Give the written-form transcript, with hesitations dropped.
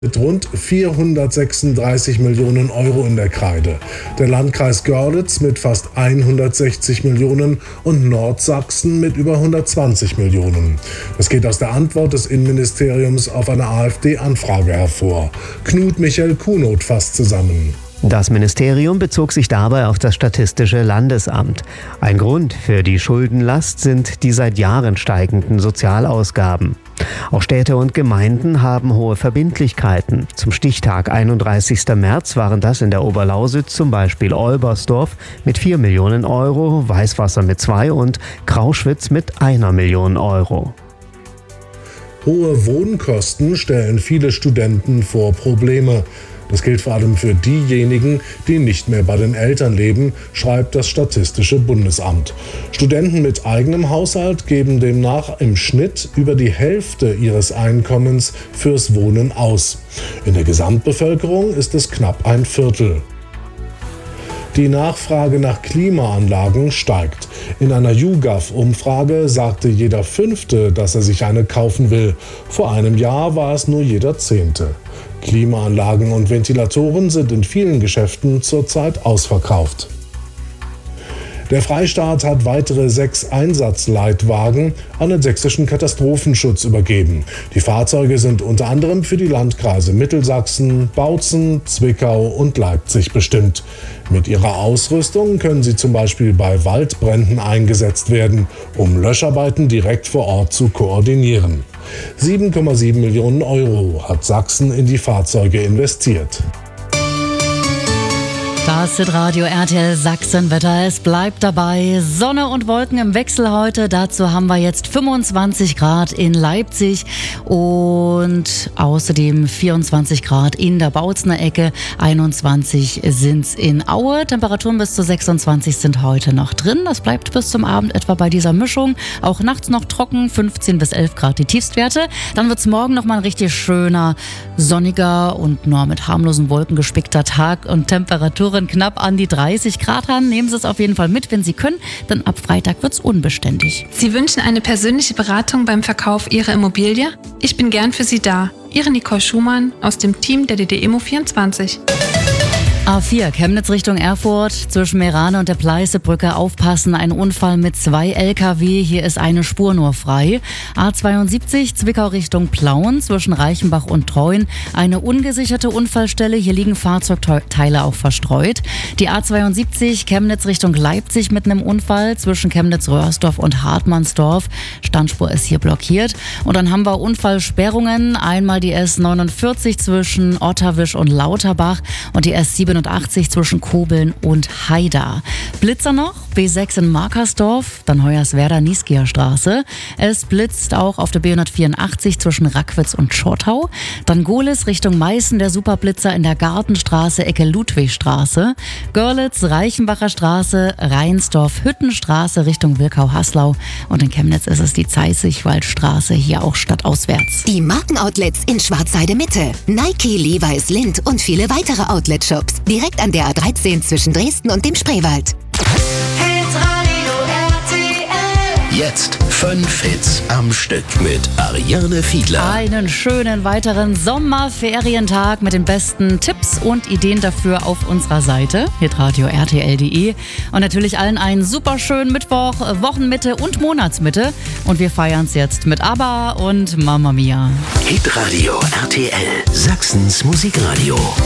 mit rund 436 Millionen Euro in der Kreide. Der Landkreis Görlitz mit fast 160 Millionen und Nordsachsen mit über 120 Millionen. Das geht aus der Antwort des Innenministeriums auf eine AfD-Anfrage hervor. Knut Michael Kunoth fasst zusammen. Das Ministerium bezog sich dabei auf das Statistische Landesamt. Ein Grund für die Schuldenlast sind die seit Jahren steigenden Sozialausgaben. Auch Städte und Gemeinden haben hohe Verbindlichkeiten. Zum Stichtag 31. März waren das in der Oberlausitz zum Beispiel Olbersdorf mit 4 Millionen Euro, Weißwasser mit 2 und Krauschwitz mit 1 Million Euro. Hohe Wohnkosten stellen viele Studenten vor Probleme. Das gilt vor allem für diejenigen, die nicht mehr bei den Eltern leben, schreibt das Statistische Bundesamt. Studenten mit eigenem Haushalt geben demnach im Schnitt über die Hälfte ihres Einkommens fürs Wohnen aus. In der Gesamtbevölkerung ist es knapp ein Viertel. Die Nachfrage nach Klimaanlagen steigt. In einer YouGov-Umfrage sagte jeder Fünfte, dass er sich eine kaufen will. Vor einem Jahr war es nur jeder Zehnte. Klimaanlagen und Ventilatoren sind in vielen Geschäften zurzeit ausverkauft. Der Freistaat hat weitere 6 Einsatzleitwagen an den sächsischen Katastrophenschutz übergeben. Die Fahrzeuge sind unter anderem für die Landkreise Mittelsachsen, Bautzen, Zwickau und Leipzig bestimmt. Mit ihrer Ausrüstung können sie zum Beispiel bei Waldbränden eingesetzt werden, um Löscharbeiten direkt vor Ort zu koordinieren. 7,7 Millionen Euro hat Sachsen in die Fahrzeuge investiert. Das ist Radio RTL Sachsenwetter. Es bleibt dabei. Sonne und Wolken im Wechsel heute. Dazu haben wir jetzt 25 Grad in Leipzig und außerdem 24 Grad in der Bautzener Ecke. 21 sind's in Aue. Temperaturen bis zu 26 sind heute noch drin. Das bleibt bis zum Abend etwa bei dieser Mischung. Auch nachts noch trocken. 15 bis 11 Grad die Tiefstwerte. Dann wird's morgen nochmal ein richtig schöner, sonniger und nur mit harmlosen Wolken gespickter Tag und Temperaturen knapp an die 30 Grad ran. Nehmen Sie es auf jeden Fall mit, wenn Sie können, denn ab Freitag wird es unbeständig. Sie wünschen eine persönliche Beratung beim Verkauf Ihrer Immobilie? Ich bin gern für Sie da. Ihre Nicole Schumann aus dem Team der DDEMO24. A4 Chemnitz Richtung Erfurt, zwischen Meerane und der Pleißebrücke aufpassen, ein Unfall mit 2 LKW, hier ist eine Spur nur frei. A72 Zwickau Richtung Plauen, zwischen Reichenbach und Treuen, eine ungesicherte Unfallstelle, hier liegen Fahrzeugteile auch verstreut. Die A72 Chemnitz Richtung Leipzig mit einem Unfall, zwischen Chemnitz-Röhrsdorf und Hartmannsdorf, Standspur ist hier blockiert. Und dann haben wir Unfallsperrungen, einmal die S49 zwischen Otterwisch und Lauterbach und die S87 zwischen Kobeln und Haida. Blitzer noch, B6 in Markersdorf, dann Hoyerswerda-Nieskieer Straße. Es blitzt auch auf der B184 zwischen Rackwitz und Schottau. Dann Gohlis Richtung Meißen, der Superblitzer in der Gartenstraße, Ecke Ludwigstraße. Görlitz, Reichenbacher Straße, Reinsdorf, Hüttenstraße Richtung Wilkau-Haslau. Und in Chemnitz ist es die Zeißigwaldstraße, hier auch stadtauswärts. Die Markenoutlets in Schwarzheide Mitte. Nike, Levi's, Lindt und viele weitere Outlet-Shops. Direkt an der A13 zwischen Dresden und dem Spreewald. Jetzt 5 Hits am Stück mit Ariane Fiedler. Einen schönen weiteren Sommerferientag mit den besten Tipps und Ideen dafür auf unserer Seite, hitradio rtl.de. Und natürlich allen einen super schönen Mittwoch, Wochenmitte und Monatsmitte. Und wir feiern es jetzt mit ABBA und Mamma Mia. Hitradio RTL, Sachsens Musikradio.